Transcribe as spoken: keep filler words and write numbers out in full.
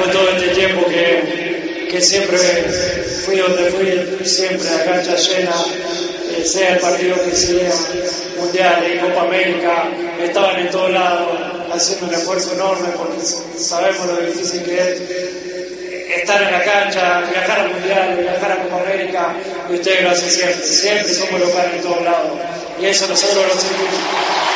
todo este tiempo que, que siempre fui donde fui, siempre la cancha llena, eh, sea el partido que sea, mundiales, Copa América, estaban en todos lados haciendo un esfuerzo enorme porque sabemos lo difícil que es estar en la cancha, viajar al mundial, viajar a Copa América, y ustedes lo hacen siempre, siempre somos locales en todos lados, y eso nosotros lo sentimos.